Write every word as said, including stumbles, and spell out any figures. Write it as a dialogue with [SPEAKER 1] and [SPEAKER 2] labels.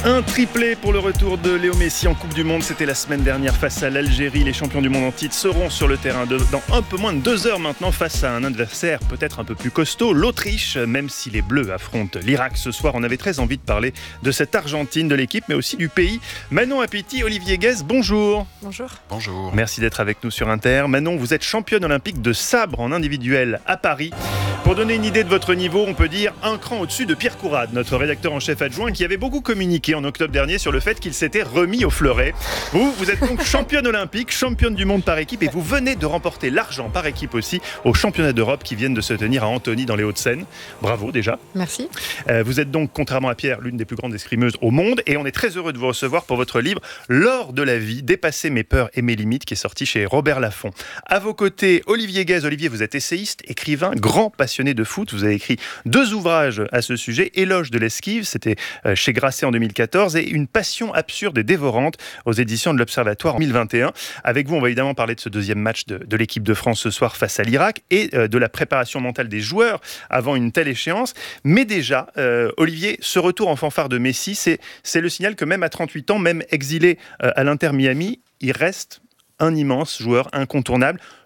[SPEAKER 1] Un triplé pour le retour de Léo Messi en Coupe du Monde. C'était la semaine dernière face à l'Algérie. Les champions du monde en titre seront sur le terrain de, dans un peu moins de deux heures maintenant face à un adversaire peut-être un peu plus costaud, l'Autriche. Même si les Bleus affrontent l'Irak ce soir, on avait très envie de parler de cette Argentine, de l'équipe, mais aussi du pays. Manon Apiti, Olivier Guez, bonjour.
[SPEAKER 2] Bonjour.
[SPEAKER 3] Bonjour.
[SPEAKER 1] Merci d'être avec nous sur Inter. Manon, vous êtes championne olympique de sabre en individuel à Paris. Pour donner une idée de votre niveau, on peut dire un cran au-dessus de Pierre Courade, notre rédacteur en chef adjoint, qui avait beaucoup communiqué en octobre dernier sur le fait qu'il s'était remis au fleuret. Vous, vous êtes donc championne olympique, championne du monde par équipe, et vous venez de remporter l'argent par équipe aussi aux championnats d'Europe qui viennent de se tenir à Antony dans les Hauts-de-Seine. Bravo déjà.
[SPEAKER 2] Merci.
[SPEAKER 1] Euh, vous êtes donc, contrairement à Pierre, l'une des plus grandes escrimeuses au monde, et on est très heureux de vous recevoir pour votre livre L'or de la vie, dépasser mes peurs et mes limites, qui est sorti chez Robert Laffont. À vos côtés, Olivier Guez. Olivier, vous êtes essayiste, écrivain, grand passionné de foot. Vous avez écrit deux ouvrages à ce sujet, Éloge de l'esquive, c'était chez Grasset en deux mille quatorze, et Une passion absurde et dévorante aux éditions de l'Observatoire en deux mille vingt et un. Avec vous, on va évidemment parler de ce deuxième match de, de l'équipe de France ce soir face à l'Irak et euh, de la préparation mentale des joueurs avant une telle échéance. Mais déjà, euh, Olivier, ce retour en fanfare de Messi, c'est, c'est le signal que même à trente-huit ans, même exilé euh, à l'Inter Miami, il reste un immense joueur incontournable.